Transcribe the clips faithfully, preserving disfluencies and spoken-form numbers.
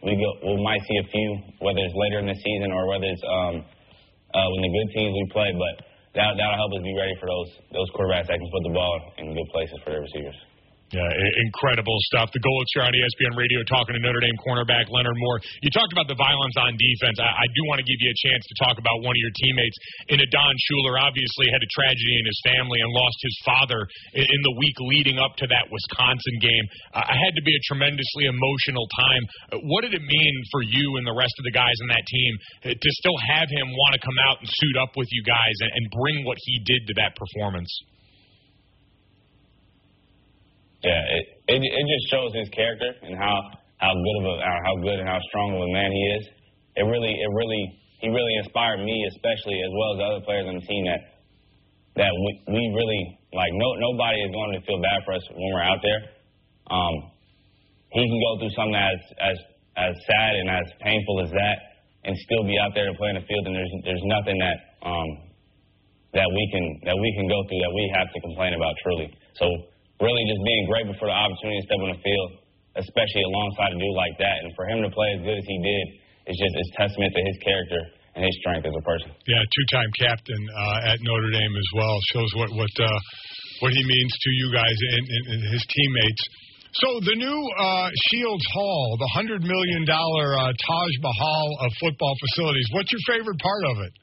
we go, we might see a few, whether it's later in the season or whether it's um, uh, when the good teams we play. But that that'll help us be ready for those those quarterbacks that can put the ball in good places for their receivers. Yeah, incredible stuff. The Golics here on E S P N Radio talking to Notre Dame cornerback Leonard Moore. You talked about the violence on defense. I, I do want to give you a chance to talk about one of your teammates. In Adon Schuler obviously had a tragedy in his family and lost his father in, in the week leading up to that Wisconsin game. Uh, it had to be a tremendously emotional time. Uh, what did it mean for you and the rest of the guys in that team uh, to still have him want to come out and suit up with you guys and, and bring what he did to that performance? Yeah, it, it it just shows his character and how, how good of a how good and how strong of a man he is. It really it really he really inspired me, especially as well as the other players on the team, that that we, we really like no nobody is going to feel bad for us when we're out there. Um, he can go through something as as as sad and as painful as that and still be out there to play in the field, and there's there's nothing that um that we can that we can go through that we have to complain about truly. So. Really just being grateful for the opportunity to step on the field, especially alongside a dude like that. And for him to play as good as he did, it's just it's testament to his character and his strength as a person. Yeah, two-time captain uh, at Notre Dame as well. Shows what what uh, what he means to you guys and, and, and his teammates. So the new uh, Shields Hall, the one hundred million dollars uh, Taj Mahal of football facilities, what's your favorite part of it?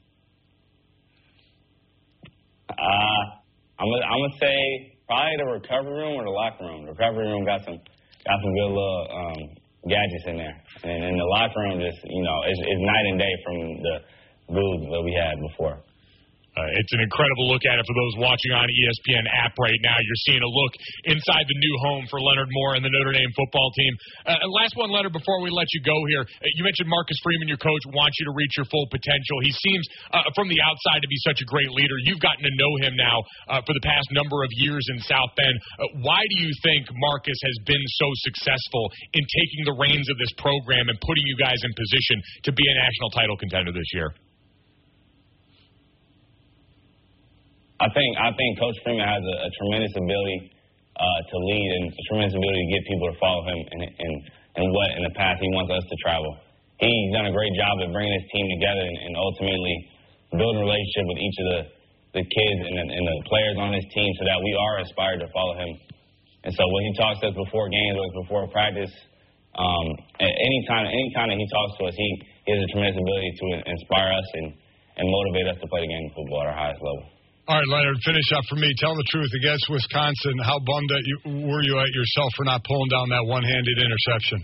Uh, I'm gonna, I'm gonna say probably the recovery room or the locker room. The recovery room got some got some good little um, gadgets in there, and in the locker room, just you know, it's, it's night and day from the booth that we had before. Uh, it's an incredible look at it for those watching on E S P N app right now. You're seeing a look inside the new home for Leonard Moore and the Notre Dame football team. Uh, last one, Leonard, before we let you go here. Uh, you mentioned Marcus Freeman, your coach, wants you to reach your full potential. He seems, uh, from the outside, to be such a great leader. You've gotten to know him now uh, for the past number of years in South Bend. Uh, why do you think Marcus has been so successful in taking the reins of this program and putting you guys in position to be a national title contender this year? I think I think Coach Freeman has a, a tremendous ability uh, to lead and a tremendous ability to get people to follow him and and and what in the path he wants us to travel. He's done a great job of bringing his team together and, and ultimately building a relationship with each of the, the kids and the, and the players on his team so that we are inspired to follow him. And so when he talks to us before games or before practice, um, any time any time that he talks to us, he, he has a tremendous ability to inspire us and, and motivate us to play the game of football at our highest level. All right, Leonard, finish up for me. Tell the truth. Against Wisconsin, how bummed at you, were you at yourself for not pulling down that one-handed interception?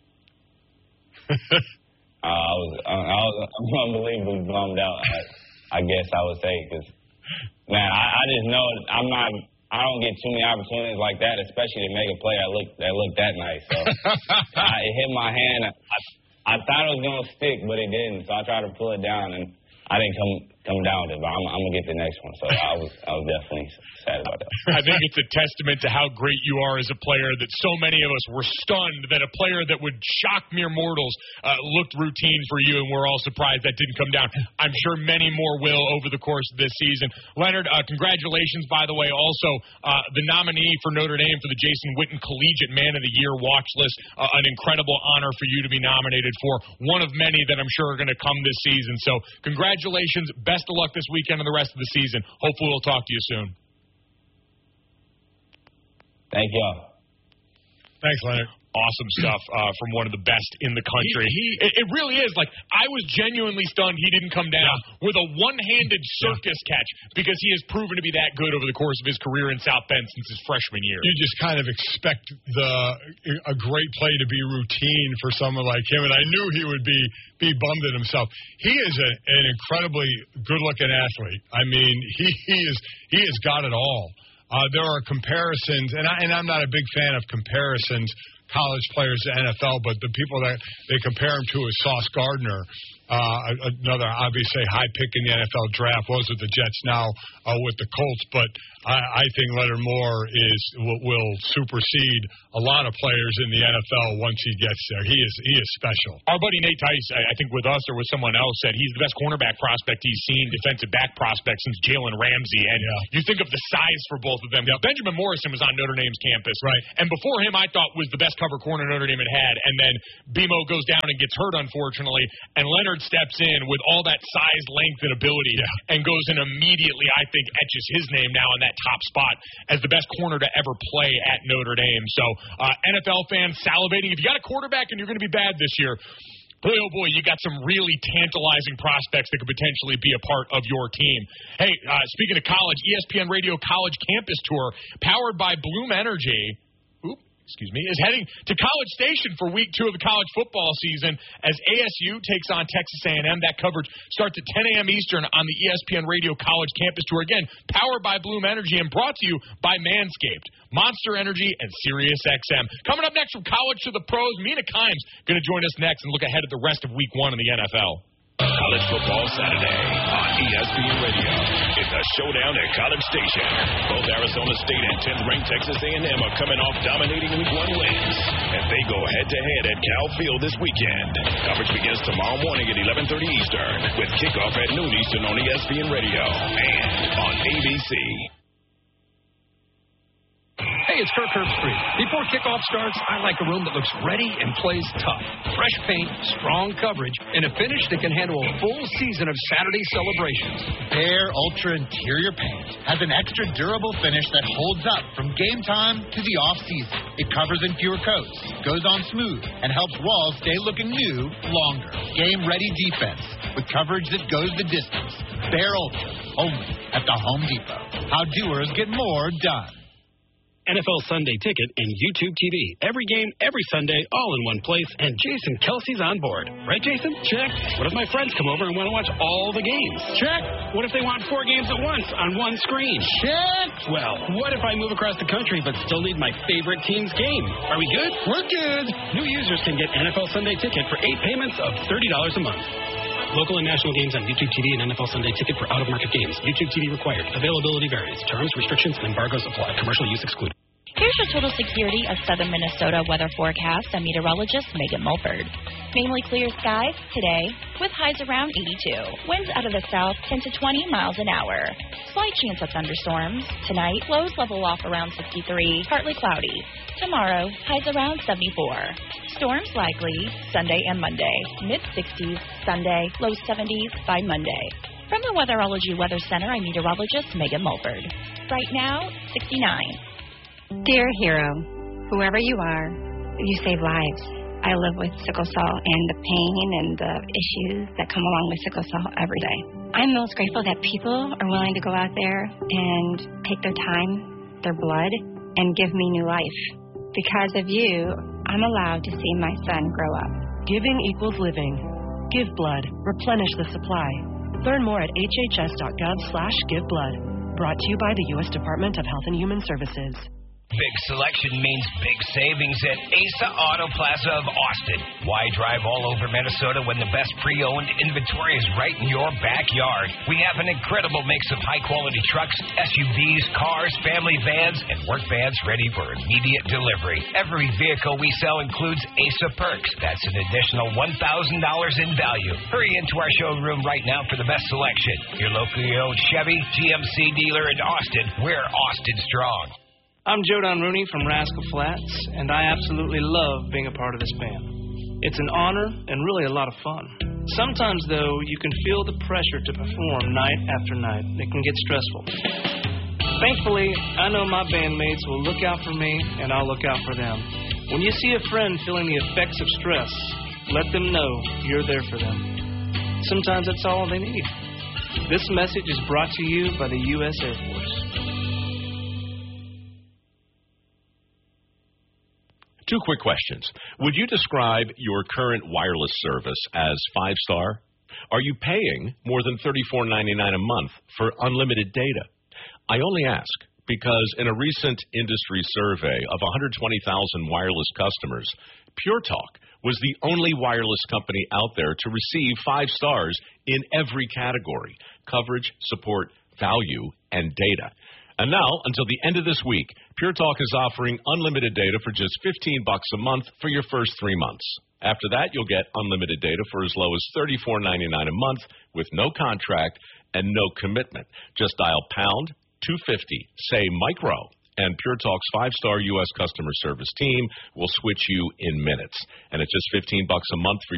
uh, I was I was unbelievably bummed out, I, I guess I would say, because, man, I, I just know I'm not – I don't get too many opportunities like that, especially to make a play that looked that, looked that nice. So I, it hit my hand. I, I thought it was going to stick, but it didn't, so I tried to pull it down, and I didn't come come down with it, but I'm, I'm going to get the next one. So I was I was definitely sad about that. I think it's a testament to how great you are as a player that so many of us were stunned that a player that would shock mere mortals uh, looked routine for you, and we're all surprised that didn't come down. I'm sure many more will over the course of this season. Leonard, uh, congratulations, by the way. Also, uh, the nominee for Notre Dame for the Jason Witten Collegiate Man of the Year watch list, uh, an incredible honor for you to be nominated for, one of many that I'm sure are going to come this season. So congratulations. Best of luck this weekend and the rest of the season. Hopefully we'll talk to you soon. Thank y'all. Thanks, Leonard. Awesome stuff uh, from one of the best in the country. He, he, it, it really is. Like, I was genuinely stunned he didn't come down yeah. with a one-handed circus yeah. catch because he has proven to be that good over the course of his career in South Bend since his freshman year. You just kind of expect the a great play to be routine for someone like him, and I knew he would be be bummed at himself. He is a, an incredibly good-looking athlete. I mean, he, he is he has got it all. Uh, there are comparisons, and, I, and I'm not a big fan of comparisons, college players to N F L, but the people that they compare him to is Sauce Gardner, uh, another obviously high pick in the N F L draft, was with the Jets now uh, with the Colts, but I, I think Leonard Moore is will, will supersede a lot of players in the N F L once he gets there. He is he is special. Our buddy Nate Tice, I think with us or with someone else, said he's the best cornerback prospect he's seen, defensive back prospect since Jalen Ramsey. And yeah. you think of the size for both of them. Yep. Benjamin Morrison was on Notre Dame's campus. Right. And before him, I thought was the best cover corner Notre Dame had had, and then BMO goes down and gets hurt, unfortunately, and Leonard steps in with all that size, length, and ability yeah. and goes and immediately, I think, etches his name now in that top spot as the best corner to ever play at Notre Dame. So uh, N F L fans salivating. If you got a quarterback and you're going to be bad this year, boy, oh boy, you got some really tantalizing prospects that could potentially be a part of your team. Hey, uh, speaking of college, E S P N Radio College Campus Tour, powered by Bloom Energy, excuse me, is heading to College Station for week two of the college football season as A S U takes on Texas A and M. That coverage starts at ten a.m. Eastern on the E S P N Radio College Campus Tour. Again, powered by Bloom Energy and brought to you by Manscaped, Monster Energy, and Sirius X M. Coming up next from college to the pros, Mina Kimes going to join us next and look ahead at the rest of week one in the N F L. College Football Saturday on E S P N Radio. It's a showdown at College Station. Both Arizona State and tenth-ranked Texas A and M are coming off dominating week one wins, and they go head-to-head at Cal Field this weekend. Coverage begins tomorrow morning at eleven thirty Eastern, with kickoff at noon Eastern on E S P N Radio and on A B C. Hey, it's Kirk Herbstreit. Before kickoff starts, I like a room that looks ready and plays tough. Fresh paint, strong coverage, and a finish that can handle a full season of Saturday celebrations. Behr Ultra Interior Paint has an extra durable finish that holds up from game time to the off-season. It covers in fewer coats, goes on smooth, and helps walls stay looking new longer. Game-ready defense with coverage that goes the distance. Behr Ultra, only at the Home Depot. How doers get more done. N F L Sunday Ticket and YouTube T V. Every game, every Sunday, all in one place, and Jason Kelsey's on board. Right, Jason? Check. What if my friends come over and want to watch all the games? Check. What if they want four games at once on one screen? Check. Well, what if I move across the country but still need my favorite team's game? Are we good? We're good. New users can get N F L Sunday Ticket for eight payments of thirty dollars a month. Local and national games on YouTube T V and N F L Sunday Ticket for out-of-market games. YouTube T V required. Availability varies. Terms, restrictions, and embargoes apply. Commercial use excluded. Here's your Total Security of Southern Minnesota weather forecast. I'm meteorologist Megan Mulford. Mainly clear skies today with highs around eighty-two. Winds out of the south ten to twenty miles an hour. Slight chance of thunderstorms. Tonight, lows level off around sixty-three, partly cloudy. Tomorrow, highs around seventy-four. Storms likely Sunday and Monday. mid-sixties Sunday, low seventies by Monday. From the Weatherology Weather Center, I'm meteorologist Megan Mulford. Right now, sixty-nine. Dear hero, whoever you are, you save lives. I live with sickle cell and the pain and the issues that come along with sickle cell every day. I'm most grateful that people are willing to go out there and take their time, their blood, and give me new life. Because of you, I'm allowed to see my son grow up. Giving equals living. Give blood. Replenish the supply. Learn more at hhs.gov slash give blood. Brought to you by the U S Department of Health and Human Services. Big selection means big savings at Asa Auto Plaza of Austin. Why drive all over Minnesota when the best pre-owned inventory is right in your backyard? We have an incredible mix of high-quality trucks, S U Vs, cars, family vans, and work vans ready for immediate delivery. Every vehicle we sell includes Asa Perks. That's an additional one thousand dollars in value. Hurry into our showroom right now for the best selection. Your locally owned Chevy, G M C dealer in Austin. We're Austin strong. I'm Joe Don Rooney from Rascal Flats, and I absolutely love being a part of this band. It's an honor and really a lot of fun. Sometimes, though, you can feel the pressure to perform night after night. It can get stressful. Thankfully, I know my bandmates will look out for me, and I'll look out for them. When you see a friend feeling the effects of stress, let them know you're there for them. Sometimes that's all they need. This message is brought to you by the U S Air Force. Two quick questions. Would you describe your current wireless service as five-star? Are you paying more than thirty-four ninety-nine a month for unlimited data? I only ask because in a recent industry survey of one hundred twenty thousand wireless customers, Pure Talk was the only wireless company out there to receive five stars in every category: coverage, support, value, and data. And now, until the end of this week, Pure Talk is offering unlimited data for just fifteen bucks a month for your first three months. After that, you'll get unlimited data for as low as thirty-four ninety-nine a month with no contract and no commitment. Just dial pound two fifty, say micro, and Pure Talk's five-star U S customer service team will switch you in minutes. And it's just fifteen bucks a month for